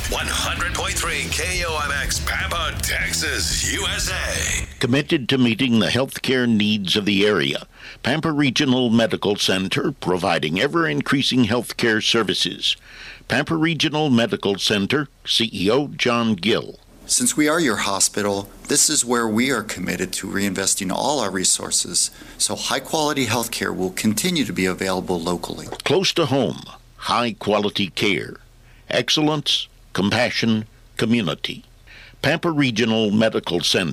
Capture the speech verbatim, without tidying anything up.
one hundred point three K O M X, Pampa, Texas, U S A. Committed to meeting the healthcare needs of the area, Pampa Regional Medical Center providing ever-increasing healthcare services. Pampa Regional Medical Center, C E O John Gill. Since we are your hospital, this is where we are committed to reinvesting all our resources, so high-quality health care will continue to be available locally. Close to home, high-quality care, excellence, compassion, community. Pampa Regional Medical Center.